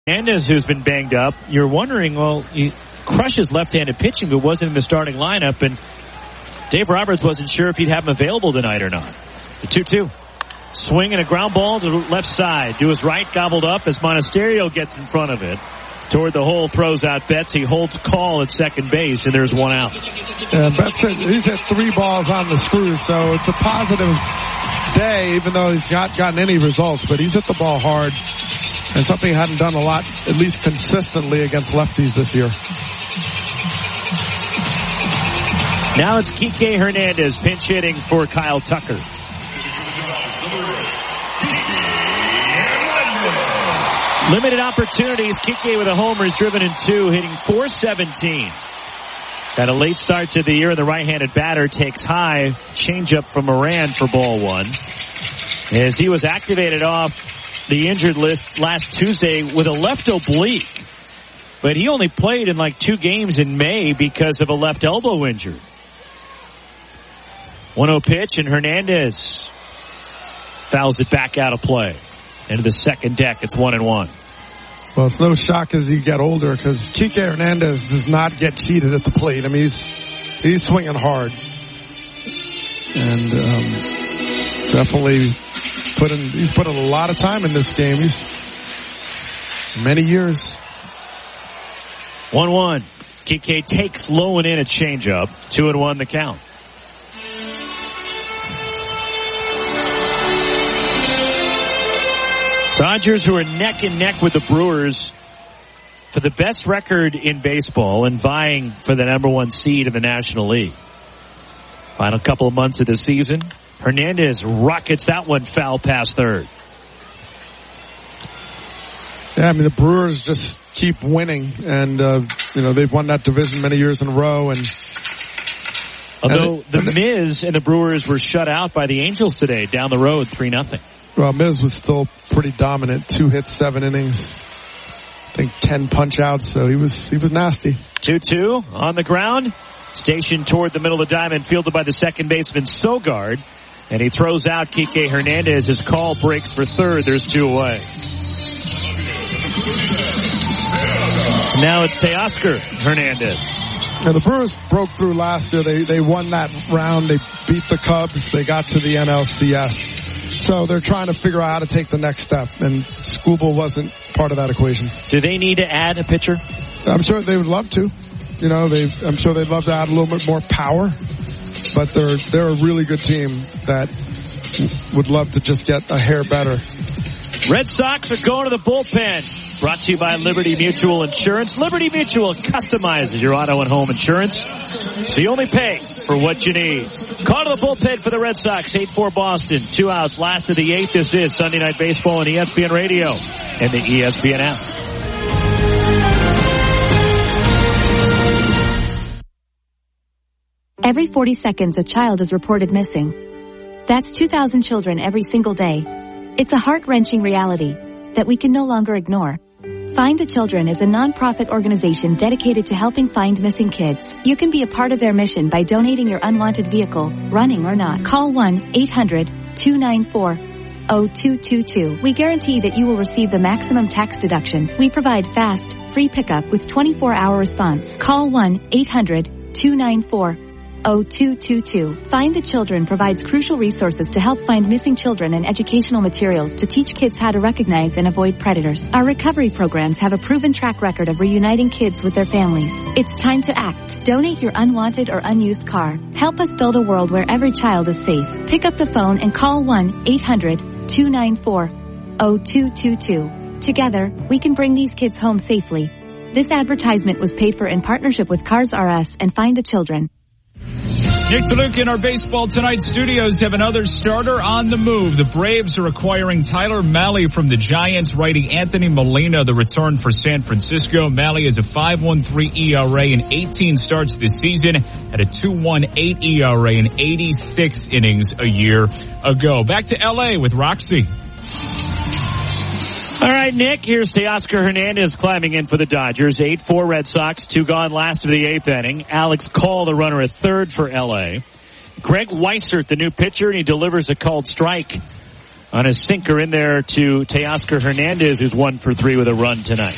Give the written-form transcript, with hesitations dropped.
Hernandez, who's been banged up. You're wondering, well, he crushes left-handed pitching, but wasn't in the starting lineup, and Dave Roberts wasn't sure if he'd have him available tonight or not. The 2-2. Swing and a ground ball to the left side. To his right, gobbled up as Monasterio gets in front of it. Toward the hole, throws out Betts. He holds call at second base, and there's one out. Yeah, Betts he's hit 3 balls on the screws, so it's a positive day, even though he's not gotten any results. But he's hit the ball hard, and something he hadn't done a lot, at least consistently, against lefties this year. Now it's Kike Hernandez pinch hitting for Kyle Tucker. Limited opportunities. Kike with a homer is driven in 2, hitting .417. Got a late start to the year. The right-handed batter takes high. Changeup from Moran for ball 1. As he was activated off the injured list last Tuesday with a left oblique. But he only played in like 2 games in May because of a left elbow injury. 1-0 pitch, and Hernandez fouls it back out of play. Into the second deck, it's 1-1. Well, it's no shock as you get older, because Kike Hernandez does not get cheated at the plate. I mean, he's swinging hard, and definitely he's put in a lot of time in this game. He's many years. 1-1. Kike takes low and in a changeup. 2-1 the count. Dodgers, who are neck and neck with the Brewers for the best record in baseball and vying for the #1 seed in the National League. Final couple of months of the season. Hernandez rockets that one foul past third. Yeah, I mean, the Brewers just keep winning, and they've won that division many years in a row. And although the Miz and the Brewers were shut out by the Angels today, down the road 3-0. Well, Miz was still pretty dominant. 2 hits, 7 innings. I think 10 punch outs, so he was nasty. 2-2 on the ground. Stationed toward the middle of the diamond, fielded by the second baseman Sogard. And he throws out Kike Hernandez. His call breaks for third. There's 2 away. Now it's Teoscar Hernandez. Now, the Brewers broke through last year. They won that round. They beat the Cubs. They got to the NLCS. So they're trying to figure out how to take the next step, and Skubal wasn't part of that equation. Do they need to add a pitcher? I'm sure they would love to. I'm sure they'd love to add a little bit more power, but they're a really good team that would love to just get a hair better. Red Sox are going to the bullpen. Brought to you by Liberty Mutual Insurance. Liberty Mutual customizes your auto and home insurance, so you only pay for what you need. Call to the bullpen for the Red Sox. 8-4 Boston. 2 outs. Last of the 8th. This is Sunday Night Baseball on ESPN Radio and the ESPN app. Every 40 seconds, a child is reported missing. That's 2,000 children every single day. It's a heart-wrenching reality that we can no longer ignore. Find the Children is a non-profit organization dedicated to helping find missing kids. You can be a part of their mission by donating your unwanted vehicle, running or not. Call 1-800-294-0222. We guarantee that you will receive the maximum tax deduction. We provide fast, free pickup with 24-hour response. Call 1-800-294-0222. Find the Children provides crucial resources to help find missing children and educational materials to teach kids how to recognize and avoid predators. Our recovery programs have a proven track record of reuniting kids with their families. It's time to act. Donate your unwanted or unused car. Help us build a world where every child is safe. Pick up the phone and call 1-800-294-0222. Together, we can bring these kids home safely. This advertisement was paid for in partnership with Cars R Us and Find the Children. Nick DeLuca in our Baseball Tonight studios have another starter on the move. The Braves are acquiring Tyler Mahle from the Giants, righty Anthony Molina, the return for San Francisco. Mahle has a 5.13 ERA in 18 starts this season, had a 2.18 ERA in 86 innings a year ago. Back to L.A. with Roxy. All right, Nick, here's Teoscar Hernandez climbing in for the Dodgers. 8-4 Red Sox, 2 gone last of the 8th inning. Alex Call, the runner at third for L.A. Greg Weissert, the new pitcher, and he delivers a called strike on a sinker in there to Teoscar Hernandez, who's 1 for 3 with a run tonight.